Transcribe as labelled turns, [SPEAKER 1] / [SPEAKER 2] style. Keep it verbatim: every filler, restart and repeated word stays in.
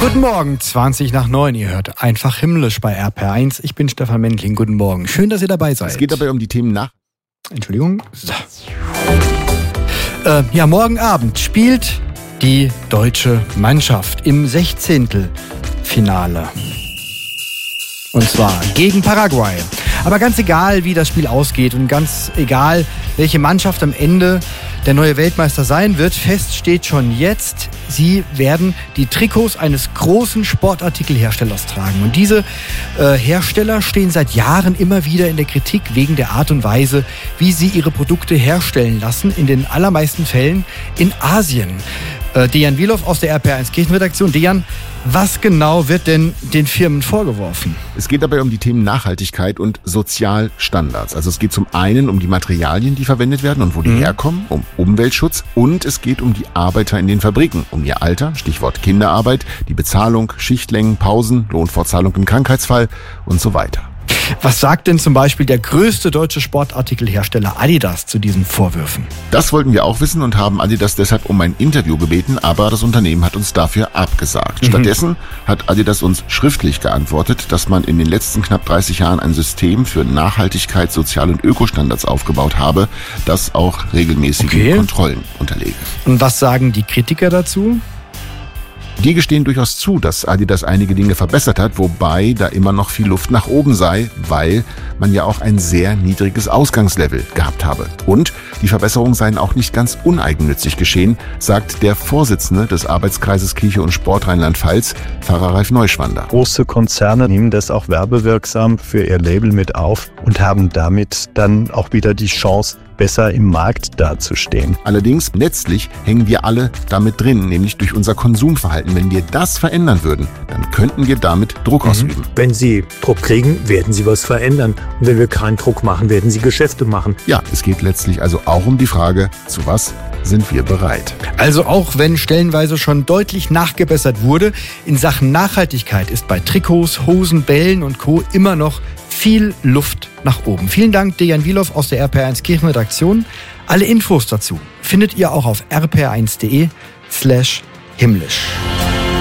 [SPEAKER 1] Guten Morgen, zwanzig nach neun. Ihr hört einfach himmlisch bei R P R eins. Ich bin Stefan Mendling. Guten Morgen. Schön, dass ihr dabei seid.
[SPEAKER 2] Es geht dabei um die Themen nach...
[SPEAKER 1] Entschuldigung. So. Äh, ja, morgen Abend spielt die deutsche Mannschaft im Sechzehntelfinale. Und zwar gegen Paraguay. Aber ganz egal, wie das Spiel ausgeht und ganz egal, welche Mannschaft am Ende der neue Weltmeister sein wird, fest steht schon jetzt, sie werden die Trikots eines großen Sportartikelherstellers tragen. Und diese äh, Hersteller stehen seit Jahren immer wieder in der Kritik wegen der Art und Weise, wie sie ihre Produkte herstellen lassen, in den allermeisten Fällen in Asien. Äh, Dejan Wilow aus der R P R eins Kirchenredaktion. Dejan, was genau wird denn den Firmen vorgeworfen?
[SPEAKER 2] Es geht dabei um die Themen Nachhaltigkeit und Sozialstandards. Also es geht zum einen um die Materialien, die verwendet werden und wo die mhm. herkommen, um Umweltschutz, und es geht um die Arbeiter in den Fabriken, um ihr Alter, Stichwort Kinderarbeit, die Bezahlung, Schichtlängen, Pausen, Lohnfortzahlung im Krankheitsfall und so weiter.
[SPEAKER 1] Was sagt denn zum Beispiel der größte deutsche Sportartikelhersteller Adidas zu diesen Vorwürfen?
[SPEAKER 2] Das wollten wir auch wissen und haben Adidas deshalb um ein Interview gebeten, aber das Unternehmen hat uns dafür abgesagt. Mhm. Stattdessen hat Adidas uns schriftlich geantwortet, dass man in den letzten knapp dreißig Jahren ein System für Nachhaltigkeit, Sozial- und Ökostandards aufgebaut habe, das auch regelmäßige okay. Kontrollen unterlege.
[SPEAKER 1] Und was sagen die Kritiker dazu?
[SPEAKER 2] Die gestehen durchaus zu, dass Adidas einige Dinge verbessert hat, wobei da immer noch viel Luft nach oben sei, weil man ja auch ein sehr niedriges Ausgangslevel gehabt habe. Und die Verbesserungen seien auch nicht ganz uneigennützig geschehen, sagt der Vorsitzende des Arbeitskreises Kirche und Sport Rheinland-Pfalz, Pfarrer Ralf Neuschwander.
[SPEAKER 3] Große Konzerne nehmen das auch werbewirksam für ihr Label mit auf und haben damit dann auch wieder die Chance, besser im Markt dazustehen.
[SPEAKER 2] Allerdings, letztlich hängen wir alle damit drin, nämlich durch unser Konsumverhalten. Wenn wir das verändern würden, dann könnten wir damit Druck mhm. ausüben.
[SPEAKER 4] Wenn Sie Druck kriegen, werden Sie was verändern. Und wenn wir keinen Druck machen, werden Sie Geschäfte machen.
[SPEAKER 2] Ja, es geht letztlich also auch um die Frage, zu was sind wir bereit?
[SPEAKER 1] Also auch wenn stellenweise schon deutlich nachgebessert wurde, in Sachen Nachhaltigkeit ist bei Trikots, Hosen, Bällen und Co. immer noch viel Luft nach oben. Vielen Dank, Dejan Wilow aus der R P R eins Kirchenredaktion. Alle Infos dazu findet ihr auch auf r p r eins punkt d e slash himmlisch.